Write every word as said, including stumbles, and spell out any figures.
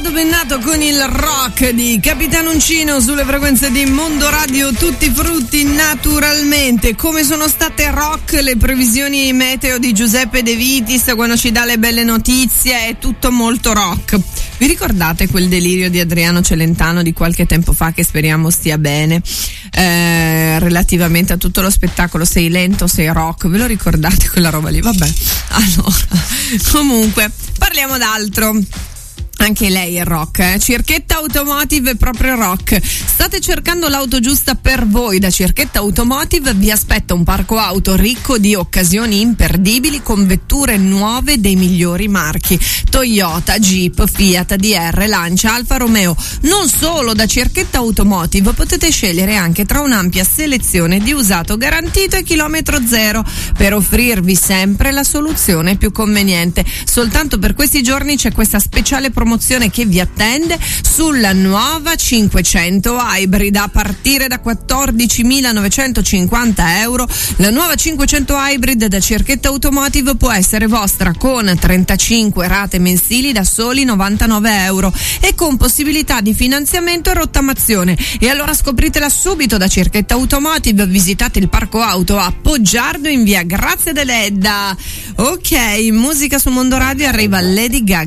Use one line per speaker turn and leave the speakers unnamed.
Corrado Bennato con il rock di Capitano Uncino sulle frequenze di Mondo Radio, tutti frutti naturalmente. Come sono state rock le previsioni meteo di Giuseppe De Vitis quando ci dà le belle notizie, è tutto molto rock. Vi ricordate quel delirio di Adriano Celentano di qualche tempo fa, che speriamo stia bene, eh, relativamente a tutto lo spettacolo Sei lento, sei rock? Ve lo ricordate quella roba lì? Vabbè, allora, comunque parliamo d'altro. Anche lei è rock, eh? Cerchetta Automotive è proprio rock. State cercando l'auto giusta per voi? Da Cerchetta Automotive vi aspetta un parco auto ricco di occasioni imperdibili con vetture nuove dei migliori marchi: Toyota, Jeep, Fiat, D R, Lancia, Alfa Romeo. Non solo, da Cerchetta Automotive potete scegliere anche tra un'ampia selezione di usato garantito e chilometro zero per offrirvi sempre la soluzione più conveniente. Soltanto per questi giorni c'è questa speciale promozione che vi attende sulla nuova cinquecento Hybrid a partire da quattordicimilanovecentocinquanta euro. La nuova cinquecento Hybrid da Cerchetta Automotive può essere vostra con trentacinque rate mensili da soli novantanove euro e con possibilità di finanziamento e rottamazione. E allora scopritela subito da Cerchetta Automotive. Visitate il parco auto a Poggiardo in via Grazia Deledda. Ok, musica su Mondo Radio, arriva Lady Gaga.